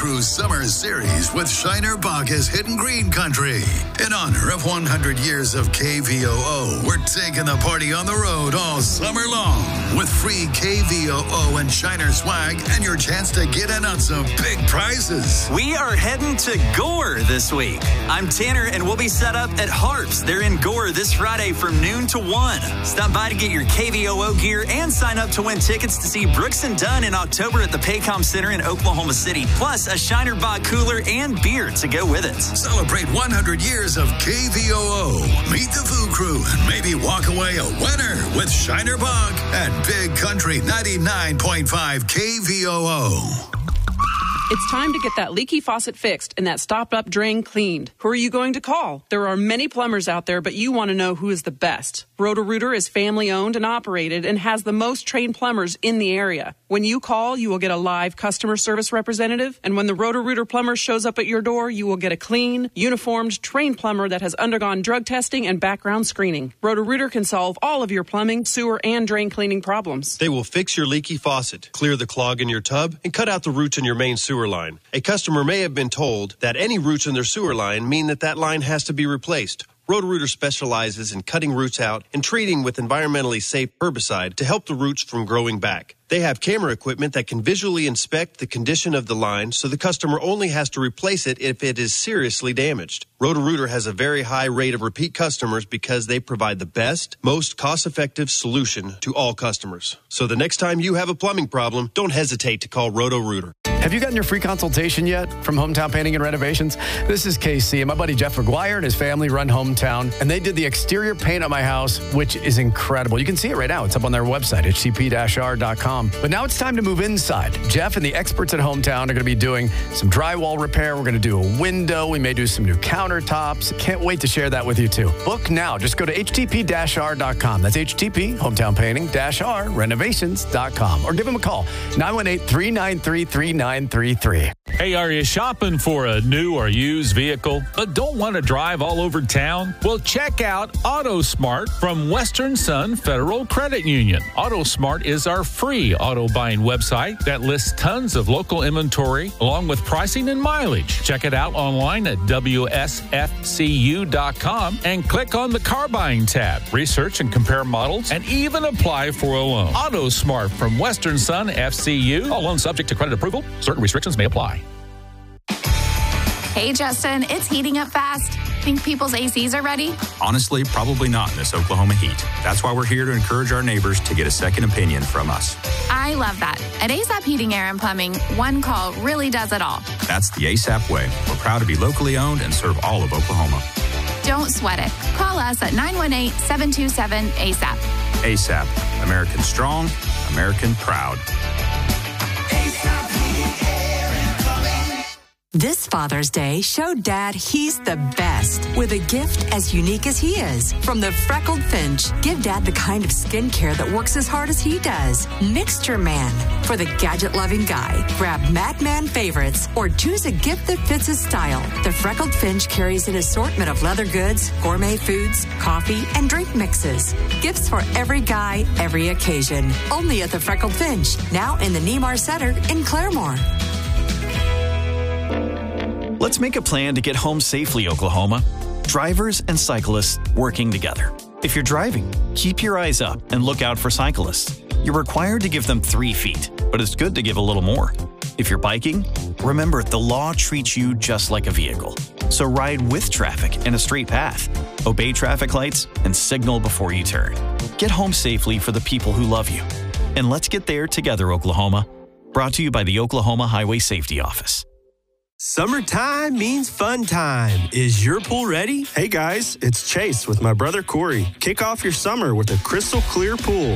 Cruise Summer Series with Shiner Bacchus Hidden Green Country. In honor of 100 years of KVOO, we're taking the party on the road all summer long with free KVOO and Shiner swag and your chance to get in on some big prizes. We are heading to Gore this week. I'm Tanner, and we'll be set up at Harps. They're in Gore this Friday from noon to 1. Stop by to get your KVOO gear and sign up to win tickets to see Brooks and Dunn in October at the Paycom Center in Oklahoma City. Plus, a Shiner Bock cooler and beer to go with it. Celebrate 100 years of KVOO. Meet the Foo Crew and maybe walk away a winner with Shiner Bock at Big Country 99.5 KVOO. It's time to get that leaky faucet fixed and that stopped-up drain cleaned. Who are you going to call? There are many plumbers out there, but you want to know who is the best. Roto-Rooter is family-owned and operated and has the most trained plumbers in the area. When you call, you will get a live customer service representative, and when the Roto-Rooter plumber shows up at your door, you will get a clean, uniformed, trained plumber that has undergone drug testing and background screening. Roto-Rooter can solve all of your plumbing, sewer, and drain cleaning problems. They will fix your leaky faucet, clear the clog in your tub, and cut out the roots in your main sewer line. A customer may have been told that any roots in their sewer line mean that line has to be replaced. Roto-Rooter specializes in cutting roots out and treating with environmentally safe herbicide to help the roots from growing back. They have camera equipment that can visually inspect the condition of the line, so the customer only has to replace it if it is seriously damaged. Roto-Rooter has a very high rate of repeat customers because they provide the best, most cost-effective solution to all customers. So the next time you have a plumbing problem, don't hesitate to call Roto-Rooter. Have you gotten your free consultation yet from Hometown Painting and Renovations? This is KC, and my buddy Jeff McGuire and his family run Hometown, and they did the exterior paint on my house, which is incredible. You can see it right now. It's up on their website, htp-r.com. But now it's time to move inside. Jeff and the experts at Hometown are going to be doing some drywall repair. We're going to do a window. We may do some new countertops. Can't wait to share that with you, too. Book now. Just go to htp-r.com. That's HTP, Hometown Painting-R, renovations.com. Or give them a call, 918-393-3933. Hey, are you shopping for a new or used vehicle but don't want to drive all over town? Well, check out AutoSmart from Western Sun Federal Credit Union. AutoSmart is our free auto buying website that lists tons of local inventory along with pricing and mileage. Check it out online at WSFCU.com and click on the car buying tab. Research and compare models and even apply for a loan. AutoSmart from Western Sun FCU. All loans subject to credit approval. Certain restrictions may apply. Hey, Justin, it's heating up fast. Think people's ACs are ready? Honestly, probably not in this Oklahoma heat. That's why we're here to encourage our neighbors to get a second opinion from us. I love that. At ASAP Heating, Air, and Plumbing, one call really does it all. That's the ASAP way. We're proud to be locally owned and serve all of Oklahoma. Don't sweat it. Call us at 918-727-ASAP. ASAP. American strong, American proud. This Father's Day, show Dad he's the best with a gift as unique as he is. From the Freckled Finch, give Dad the kind of skincare that works as hard as he does. Mixture Man. For the gadget-loving guy, grab Madman favorites or choose a gift that fits his style. The Freckled Finch carries an assortment of leather goods, gourmet foods, coffee, and drink mixes. Gifts for every guy, every occasion. Only at the Freckled Finch, now in the Nemar Center in Claremore. Let's make a plan to get home safely, Oklahoma. Drivers and cyclists working together. If you're driving, keep your eyes up and look out for cyclists. You're required to give them 3 feet, but it's good to give a little more. If you're biking, remember the law treats you just like a vehicle. So ride with traffic in a straight path. Obey traffic lights and signal before you turn. Get home safely for the people who love you. And let's get there together, Oklahoma. Brought to you by the Oklahoma Highway Safety Office. Summertime means fun time. Is your pool ready? Hey guys, it's Chase with my brother Corey. Kick off your summer with a crystal clear pool.